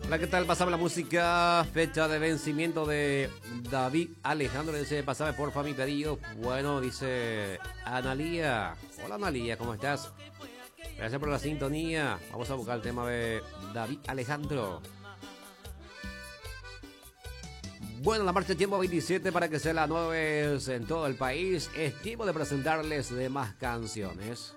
Hola, ¿qué tal? Pasame la música, fecha de vencimiento de David Alejandro. Dice, pasame porfa mi pedido. Bueno, dice Analía. Hola Analía, ¿cómo estás? Gracias por la sintonía. Vamos a buscar el tema de David Alejandro. Bueno, la marcha tiempo 27 para que sea las 9 en todo el país. Es tiempo de presentarles demás canciones.